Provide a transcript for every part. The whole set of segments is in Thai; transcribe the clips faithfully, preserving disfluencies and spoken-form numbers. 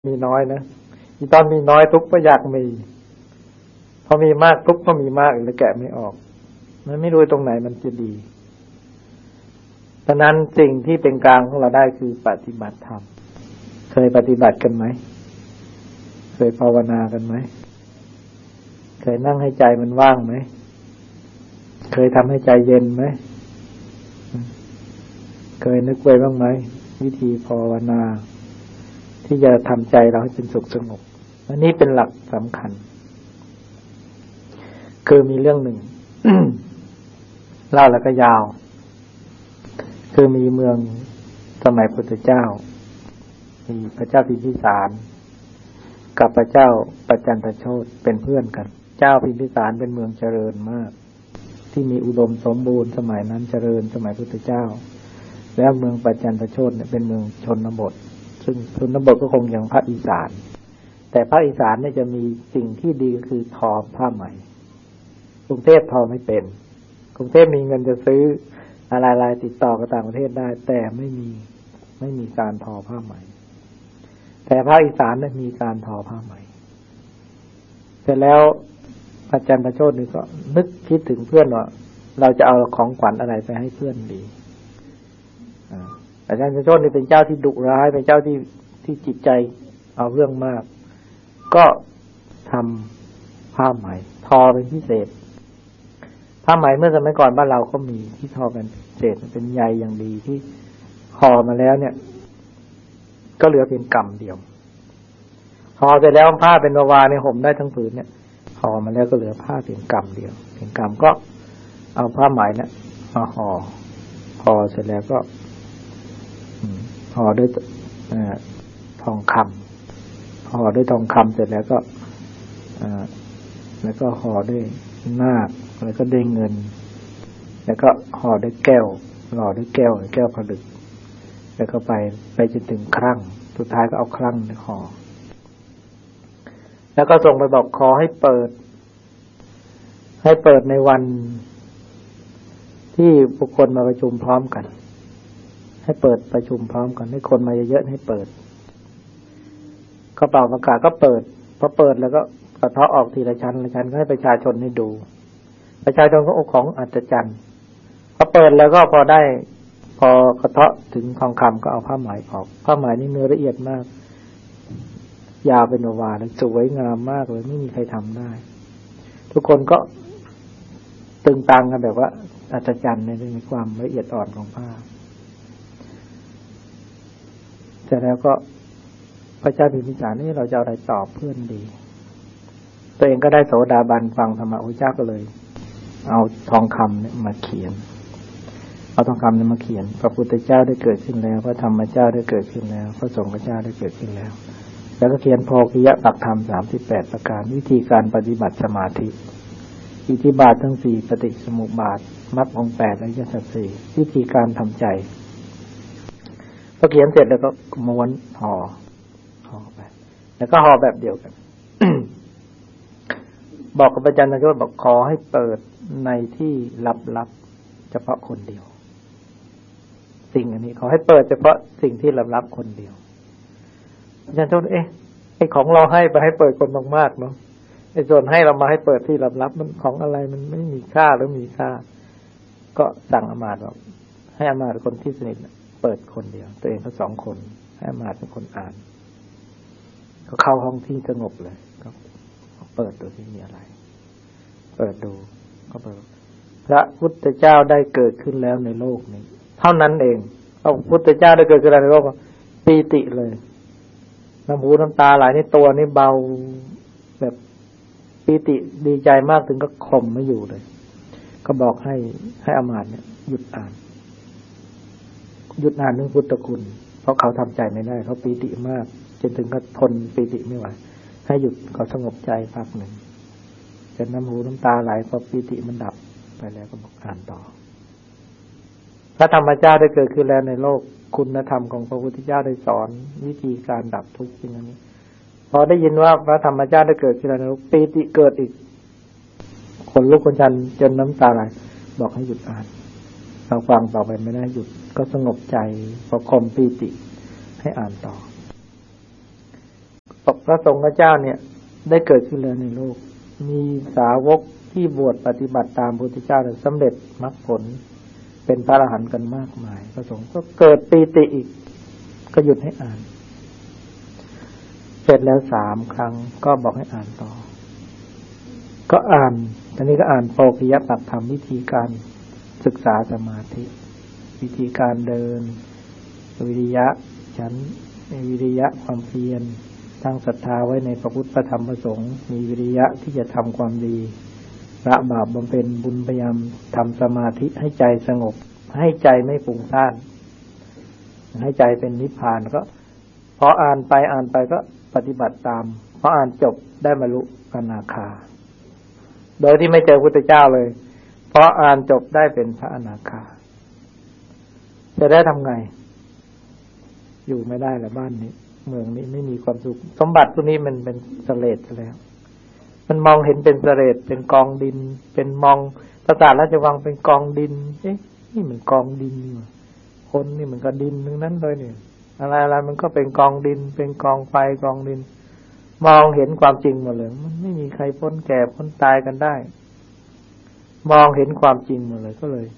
มีน้อยนะอีตอนมีน้อยทุกข์ก็อยากมีพอมีมากทุกข์ก็มีมากเลยแกะไม่ออกมันไม่รู้ตรงไหนมันจะดีฉะนั้นสิ่งที่เป็นกลางของเราได้คือปฏิบัติธรรมเคยปฏิบัติกันไหมเคยภาวนากันไหมเคยนั่งให้ใจมันว่างไหมเคยทำให้ใจเย็นไหมเคยนึกไว้บ้างไหมวิธีภาวนาที่จะทำใจเราให้เป็นสุขสงบอันนี้เป็นหลักสำคัญคือมีเรื่องหนึ่ง เล่าแล้วก็ยาวคือมีเมืองสมัยพุทธเจ้ามีพระเจ้าพิมพิสารกับพระเจ้าปัจจันตโชติเป็นเพื่อนกันเจ้าพิมพิสารเป็นเมืองเจริญมากที่มีอุดมสมบูรณ์สมัยนั้นเจริญสมัยพุทธเจ้าแล้วเมืองปัจจันตโชติเนี่ยเป็นเมืองชนบทซึ่งชนบทก็คงอย่างภาคอีสานแต่ภาคอีสานเนี่ยจะมีสิ่งที่ดีก็คือทอผ้าไหมกรุงเทพทอไม่เป็นกรุงเทพมีเงินจะซื้ออะไรๆติดต่อกับต่างประเทศได้แต่ไม่มีไม่มีการทอผ้าไหมแต่ภาคอีสานเนี่ยมีการทอผ้าไหมเสร็จแล้วอาจารย์ประโชตินี่ก็นึกคิดถึงเพื่อนว่าเราจะเอาของขวัญอะไรไปให้เพื่อนดีอาจารย์ประโชตินี่เป็นเจ้าที่ดุร้ายเป็นเจ้าที่ที่จิตใจเอาเรื่องมากก็ทำผ้าไหมทอเป็นพิเศษผ้าไหมเมื่อสมัยก่อนบ้านเราก็มีที่ทอเป็นพิเศษเป็นใยอย่างดีที่ห่อมาแล้วเนี่ยก็เหลือเป็นกำเดียวห่อเสร็จแล้วผ้าเป็นวาในห่มได้ทั้งผืนเนี่ยห่อมาแล้วก็เหลือผ้าเพียงกำเดียวเพียงกำก็เอาผ้าไหมเนี่ยมาห่อห่อเสร็จแล้วก็ห่อด้วยทองคำห่อด้วยทองคำเสร็จแล้วก็แล้วก็ห่อด้วยนาคแล้วก็ด้วยเงินแล้วก็ห่อด้วยแก้วหล่อด้วยแก้วแก้วผลึกแล้วก็ไปไปจนถึงครั่งสุดท้ายก็เอาครั่งในห่อแล้วก็ส่งไปบอกขอให้เปิดให้เปิดในวันที่บุคคลมาประชุมพร้อมกันให้เปิดประชุมพร้อมกันให้คนมาเยอะๆให้เปิดก็เป่าประกาศก็เปิดพอเปิดแล้วก็กระเทาะออกทีละชั้นละชั้นก็ให้ประชาชนให้ดูประชาชนก็โอ้ของอัศจรรย์พอเปิดแล้วก็พอได้พอกระเทาะถึงทองคำก็เอาผ้าไหมออกผ้าไหมนี่เนื้อละเอียดมากยาวเป็นวาเลยสวยงามมากเลยไม่มีใครทำได้ทุกคนก็ตึงตังกันแบบว่าอัศจรรย์ในเรื่องความละเอียดอ่อนของผ้าเสร็จแล้วก็พระเจ้าพิมพิสารนี่เราจะอะไรตอบเพื่อนดีตัวเองก็ได้โสดาบันฟังธรรมะพระเจ้าก็เลยเอาทองคำเนี่ยมาเขียนเอาทองคำเนี่ยมาเขียนพระพุทธเจ้าได้เกิดขึ้นแล้วพระธรรมเจ้าได้เกิดขึ้นแล้วพระสงฆ์เจ้าได้เกิดขึ้นแล้วแล้วก็เขียนโภคิยะหลักธรรมสามสิบแปดประการวิธีการปฏิบัติสมาธิอิทธิบาททั้งสี่ปฏิสมุปบาทมรรคองค์แปดอริยสัจสี่วิธีการทำใจพอเขียนเสร็จแล้วก็ม้วนห่อห่อไปแล้วก็ห่อแบบเดียวกัน บอกกับอาจารย์นายกบอกขอให้เปิดในที่ลับๆเฉพาะคนเดียวสิ่งอันนี้ขอให้เปิดเฉพาะสิ่งที่ลับๆคนเดียวอาจารย์นายกเอ๊ะไอ้ของเราให้ไปให้เปิดคนมากๆเนาะไอ้ส่วนให้เรามาให้เปิดที่ลับๆมันของอะไรมันไม่มีค่าหรือมีค่าก็สั่งอามาตย์บอกให้อามาตย์คนที่สนิทเปิดคนเดียวตัวเองก็สองคนให้อามาตย์เป็นคนอ่านก็เข้าห้องที่สงบเลยก็เปิดดูที่มีอะไรเปิดดูก็เปิดพระพุทธเจ้าได้เกิดขึ้นแล้วในโลกนี้เท่านั้นเองพระพุทธเจ้าได้เกิดขึ้นแล้วในโลกปีติเลยน้ำหูน้ำตาไหลในตัวนี่เบาแบบปีติดีใจมากถึงก็ข่มไม่อยู่เลยก็บอกให้ให้อามาตย์เนี่ยหยุดอ่านหยุดอ่านเรื่องพุทธคุณเพราะเขาทำใจไม่ได้เขาปีติมากจนถึงก็ทนปีติไม่ไหวให้หยุดเขาสงบใจพักหนึ่งจนน้ำหูน้ำตาไหลพอปีติมันดับไปแล้วก็บอกอ่านต่อพระธรรมเจ้าได้เกิดขึ้นแล้วในโลกคุณธรรมของพระพุทธเจ้าได้สอนวิธีการดับทุกข์อย่างนี้พอได้ยินว่าพระธรรมเจ้าได้เกิดขึ้นแล้วในโลกปีติเกิดอีกคนลุกคนชันจนน้ำตาไหลบอกให้หยุดอ่านเราฟังต่อไปไม่ได้หยุดก็สงบใจพอข่มปีติให้อ่านต่อพระสงฆ์เจ้าเนี่ยได้เกิดขึ้นแล้วในโลกมีสาวกที่บวชปฏิบัติตามพระพุทธเจ้าสำเร็จมรรคผลเป็นพระอรหันต์กันมากมายพระสงฆ์ก็เกิดปีติอีกก็หยุดให้อ่านเสร็จแล้วสามครั้งก็บอกให้อ่านต่อก็อ่านตอนนี้ก็อ่านโภคิยปัฏฐธรรมวิธีการศึกษาสมาธิวิธีการเดินวิริยะฉันวิริยะความเพียรตั้งศรัทธาไว้ในพระพุทธพระธรรมพระสงฆ์มีวิริยะที่จะทำความดีละบาปบำเพ็ญบุญพยายามทำสมาธิให้ใจสงบให้ใจไม่ฟุ้งซ่านให้ใจเป็นนิพพานก็พออ่านไปอ่านไปก็ปฏิบัติตามพออ่านจบได้บรรลุอนาคาโดยที่ไม่เจอพุทธเจ้าเลยพออ่านจบได้เป็นพระอนาคาจะได้ทำไงอยู่ไม่ได้ละบ้านนี้เมืองนี้ไม่มีความสุขสมบัติพวกนี้มันเป็นเสลดแล้วมันมองเห็นเป็นเสลดเป็นกองดินเป็นมองปราสาทราชวังเป็นกองดินเอ๊ะนี่มันกองดินนี่คนนี่มันก็ดินทั้งนั้นเลยเนี่ยอะไรอะไรมันก็เป็นกองดินเป็นกองไฟกองดินมองเห็นความจริงหมดเลยมันไม่มีใครพ้นแก่พ้นตายกันได้มองเห็นความจริงหมดเลยก็เลย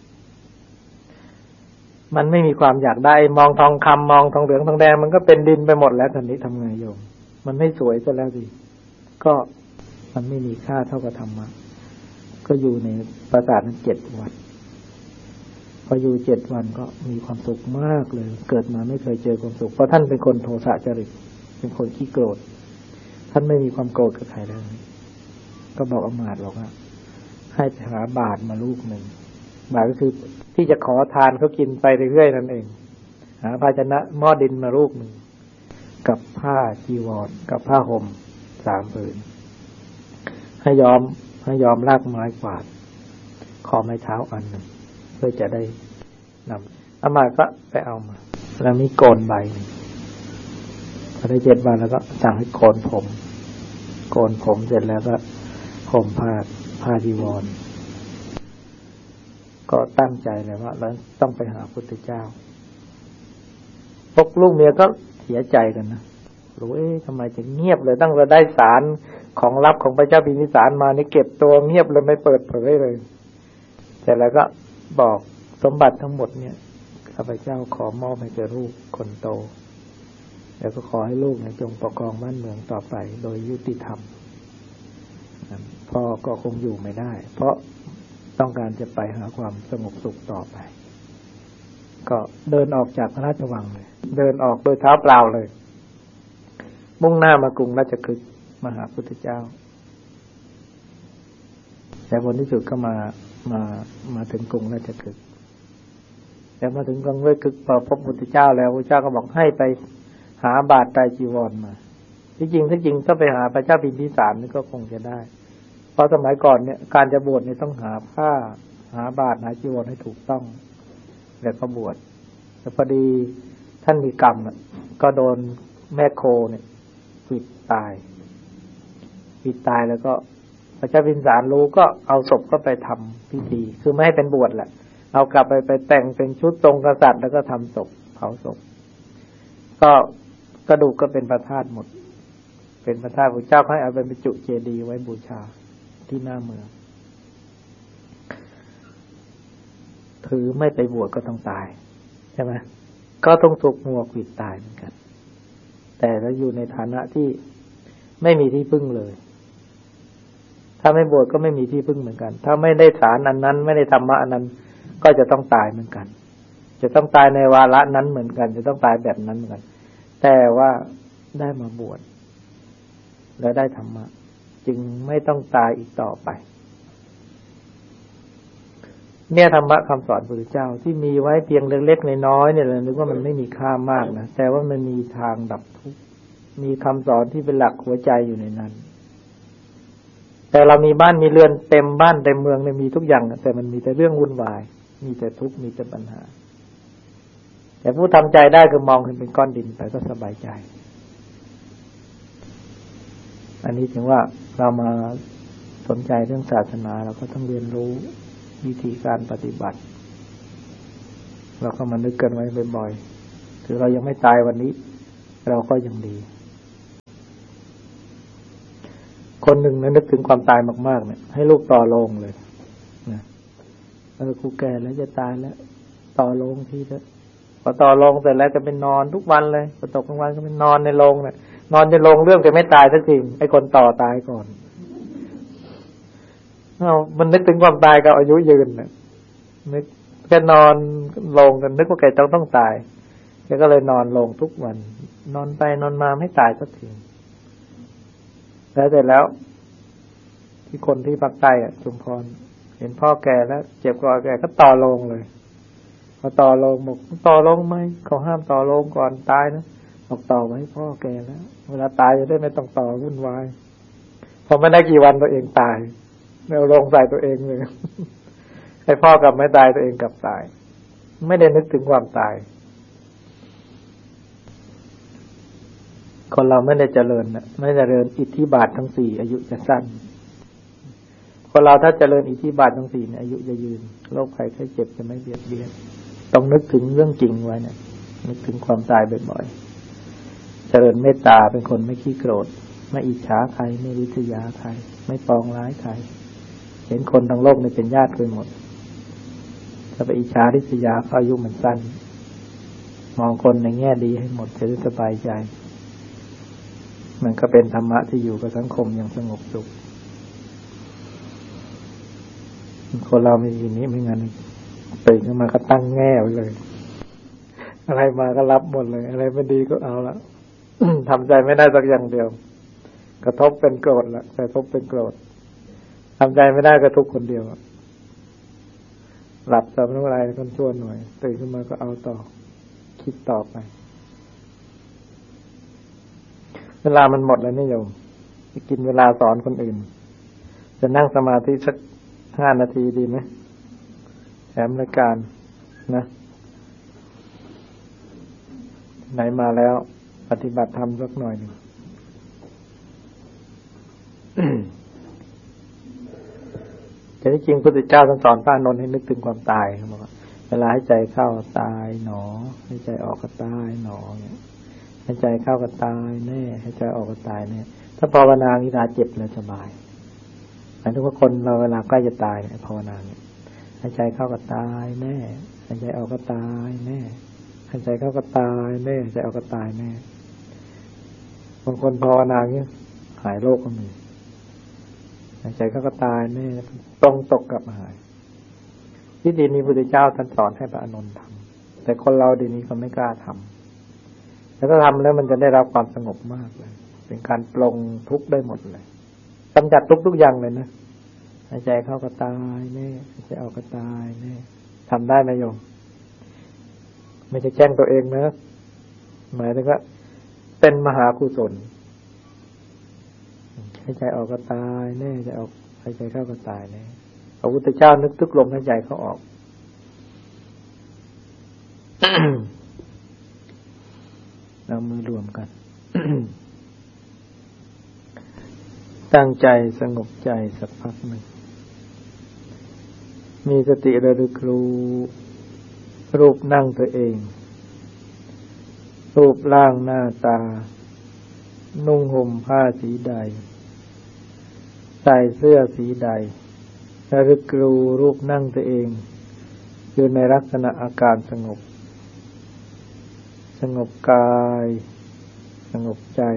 มันไม่มีความอยากได้มองทองคำมองทองเหลืองทองแดงมันก็เป็นดินไปหมดแล้วทีนี้ทำไงโยมมันไม่สวยซะแล้วสิก็มันไม่มีค่าเท่ากับธรรมะก็อยู่ในปราสาทนั้นเจ็ดวันพออยู่เจ็ดวันก็มีความสุขมากเลยเกิดมาไม่เคยเจอความสุขเพราะท่านเป็นคนโทสะจริตเป็นคนขี้โกรธท่านไม่มีความโกรธกับใครเลยก็บอกอมาตย์บอกว่าให้ไปหาบาตรมาลูกหนึ่งบาตรก็คือที่จะขอทานเขากินไปเรื่อยๆนั่นเองหาภาชนะหม้อดินมาลูกหนึ่งกับผ้าจีวรกับผ้าห่มสามผืนให้ยอมให้ยอมลากไม้กวาดขอไม้เท้าอันหนึ่งเพื่อจะได้นำอามาตย์ก็ไปเอามาแล้วมีโกนใบพอได้เจ็ดวันแล้วก็สั่งให้โกนผมโกนผมเสร็จแล้วก็ห่มผ้าผ้าจีวรก็ตั้งใจเลยว่าเราต้องไปหาพุทธเจ้าพวกลูกเมียก็เสียใจกันนะรู้เอ๊ะทำไมถึงเงียบเลยตั้งแต่ได้สารของลับของพระเจ้าพิมพิสารมานี่เก็บตัวเงียบเลยไม่เปิดเผยเลยแต่แล้วก็บอกสมบัติทั้งหมดเนี่ยข้าพเจ้าขอมอบให้แก่ลูกคนโตแล้วก็ขอให้ลูกเนี่ยจงปกครองบ้านเมืองต่อไปโดยยุติธรรมพ่อก็คงอยู่ไม่ได้เพราะต้องการจะไปหาความสงบสุขต่อไปก็เดินออกจากพระราชวังเลยเดินออกโดยเท้าเปล่าเลยมุ่งหน้ามากรุงราชคฤห์มาหาพุทธเจ้าแต่ผลที่สุดก็มามามาถึงกรุงราชคฤห์แต่มาถึงกรุงราชคฤห์พอพบพุทธเจ้าแล้วพระเจ้าก็บอกให้ไปหาบาตรไตรจีวรมาที่จริงที่จริงถ้าไปหาพระเจ้าพิมพิสารนี่ก็คงจะได้เพราะสมัยก่อนเนี่ยการจะบวชเนี่ยต้องหาผ้าหาบาตรหาจีวรให้ถูกต้องแล้วก็บวชแต่พอดีท่านมีกรรมก็โดนแม่โคเนี่ยปิดตายปิดตายแล้วก็พระเจ้าพิมพิสารรู้ก็เอาศพก็ไปทำพิธีคือไม่ให้เป็นบวชแหละเอากลับไปไปแต่งเป็นชุดทรงกษัตริย์แล้วก็ทำศพเผาศพก็กระดูกก็เป็นพระธาตุหมดเป็นพระธาตุพระเจ้าให้เอาไปบรรจุเจดีย์ไว้บูชาที่หน้าเมืองถือไม่ไปบวชก็ต้องตายใช่ไหมก็ต้องถูกงัวขวิดตายเหมือนกันแต่เราอยู่ในฐานะที่ไม่มีที่พึ่งเลยถ้าไม่บวชก็ไม่มีที่พึ่งเหมือนกันถ้าไม่ได้สารอันนั้นไม่ได้ธรรมะอันนั้นก็จะต้องตายเหมือนกันจะต้องตายในวาระนั้นเหมือนกันจะต้องตายแบบนั้นเหมือนกันแต่ว่าได้มาบวชและได้ธรรมะจึงไม่ต้องตายอีกต่อไปเนี่ยธรรมะคำสอนพระพุทธเจ้าที่มีไว้เพียงเล็กๆน้อยๆเนี่ยเรานึกว่ามันไม่มีค่ามากนะแต่ว่ามันมีทางดับทุกข์มีคำสอนที่เป็นหลักหัวใจอยู่ในนั้นแต่เรามีบ้านมีเรือนเต็มบ้านเต็มเมืองเนี่ยมีทุกอย่างแต่มันมีแต่เรื่องวุ่นวายมีแต่ทุกข์มีแต่ปัญหาแต่ผู้ทำใจได้คือมองเห็นเป็นก้อนดินไปก็สบายใจอันนี้ถึงว่าเรามาสนใจเรื่องศาสนาเราก็ต้องเรียนรู้วิธีการปฏิบัติเราก็มานึกกันไว้บ่อยๆคือเรายังไม่ตายวันนี้เราก็ยังดีคนหนึ่งนะนึกถึงความตายมากๆเนี่ยให้ลูกต่อโลงเลยนะเออกูแก่แล้วจะตายแล้วต่อโลงทีเถอะพอต่อโลงเสร็จแล้วจะเป็นนอนทุกวันเลยพอตกกลางวันก็เป็นนอนในโลงเนี่ยนอนในโลงเรื่องจะไม่ตายสักทีไอ้คนต่อตายก่อนเอามันนึกถึงความตายกับอายุยืนเนี่ยนึกแค่นอนโลงกันนึกว่าแกต้องต้องตายแกก็เลยนอนโลงทุกวันนอนไปนอนมาไม่ตายสักทีแล้วเสร็จแล้วที่คนที่ภาคใต้อ่ะชุมพรเห็นพ่อแก่แล้วเจ็บคอแก่ก็ต่อโลงเลยพอต่อโลงบอกต่อโลงไหมเขาห้ามต่อโลงก่อนตายนะบอกต่อไว้พ่อแก่แล้วเวลาตายจะได้ไม่ต้องต่อวุ่นวายพอไม่ได้กี่วันตัวเองตายเอาโลงใส่ตัวเองเลยให้พ่อกลับไม่ตายตัวเองกลับตายไม่ได้นึกถึงความตายคนเราไม่ได้เจริญนะไม่ได้เจริญอิทธิบาททั้งสี่อายุจะสั้นคนเราถ้าเจริญอิทธิบาททั้งสี่เนี่ยอายุจะยืนโรคภัยไข้เจ็บจะไม่เบียดเบียนต้องนึกถึงเรื่องจริงไว้เนี่ยนึกถึงความตายบ่อยๆเจริญเมตตาเป็นคนไม่ขี้โกรธไม่อิจฉาใครไม่ริษยาใครไม่ปองร้ายใครเห็นคนทั้งโลกเนี่ยเป็นญาติกันหมดถ้าไปอิจฉาริษยาเขาอายุมันสั้นมองคนในแง่ดีให้หมดจะได้สบายใจมันก็เป็นธรรมะที่อยู่กับสังคมอย่างสงบสุขคนเรามีอย่างนี้ไม่งั้นตื่นขึ้นมาก็ตั้งแง่ไว้เลยอะไรมาก็รับหมดเลยอะไรไม่ดีก็เอาละ ทำใจไม่ได้สักอย่างเดียวกระทบเป็นโกรธละกระทบเป็นโกรธทำใจไม่ได้ก็ทุกข์คนเดียวหลับสับน้ำลายคนชั่วหน่อยตื่นขึ้นมาก็เอาต่อคิดต่อไปเวลามันหมดแล้วนี่โยมจะกินเวลาสอนคนอื่นจะนั่งสมาธิสักห้านาทีดีไหมแถมรายการนะไหนมาแล้วปฏิบัติธรรมสักหน่อยหนึ่ง แต่ที่จริงพระพุทธเจ้าท่านสอนพระอานนท์ให้นึกถึงความตายเขาบอกว่าเวลาให้ใจเข้าตายหนอให้ใจออกก็ตายหนอเนี่ยให้ใจเข้าก็ตายแน่ให้ใจออกก็ตายแน่ถ้าภาวนาเวลาเจ็บเลยสบายหมายถึงว่าคนเราเวลาใกล้จะตายเนี่ยภาวนาเนี่ยให้ใจเข้าก็ตายแน่ให้ใจออกก็ตายแน่ให้ใจเข้าก็ตายแน่ใจออกก็ตายแน่บางคนภาวนาเนี่ยหายโรคก็มีให้ใจเข้าก็ตายแน่ต้องตกกลับมาหายที่ดีนี้พระพุทธเจ้าท่านสอนให้พระอานนท์ทำแต่คนเราดีนี้เขาไม่กล้าทำแล้วถ้าทำแล้วมันจะได้รับความสงบมากเลยเป็นการปลงทุกข์ได้หมดเลยกำจัดทุกทุกอย่างเลยนะหายใจเข้าก็ตายแน่หายใจออกก็ตายแน่ทำได้ไหมโยมไม่ใช่แจ้งตัวเองนะหมายถึงว่าเป็นมหากุศลหายใจออกก็ตายแน่หายใจออกหายใจเข้าก็ตายแน่พระพุทธเจ้านึกทุกลมหายใจเข้าออก เอามือรวมกัน ตั้งใจสงบใจสักพักหนึ่งมีสติระลึกรู้รูปนั่งตัวเองรูปร่างหน้าตานุ่งห่มผ้าสีใดใส่เสื้อสีใดระลึกรู้รูปนั่งตัวเองอยู่ในลักษณะอาการสงบสงบกายสงบใจ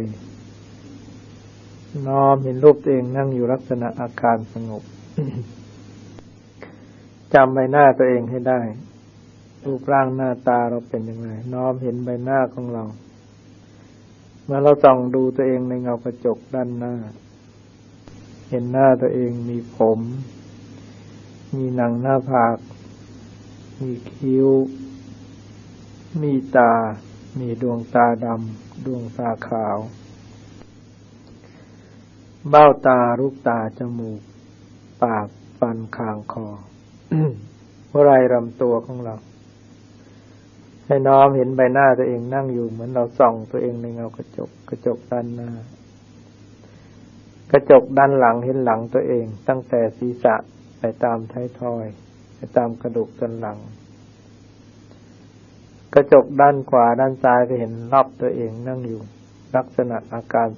น้อมเห็นรูปตัวเองนั่งอยู่ลักษณะอาการสงบ จำใบหน้าตัวเองให้ได้รูปร่างหน้าตาเราเป็นยังไงน้อมเห็นใบหน้าของเราเมื่อเราส่องดูตัวเองในเงากระจกด้านหน้าเห็นหน้าตัวเองมีผมมีหนังหน้าผากมีคิ้วมีตามีดวงตาดำดวงตาขาวเบ้าตาลูกตาจมูกปากฟันคางคอ หัวไหล่ลำตัวของเราให้น้อมเห็นใบหน้าตัวเองนั่งอยู่เหมือนเราส่องตัวเองในเงากระจกกระจกด้านหน้ากระจกด้านหลังเห็นหลังตัวเองตั้งแต่ศีรษะไปตามท้ายทอยไปตามกระดูกสันหลังกระจกด้านขวาด้านซ้ายก็เห็นรอบตัวเองนั่งอยู่ลักษณะอาการ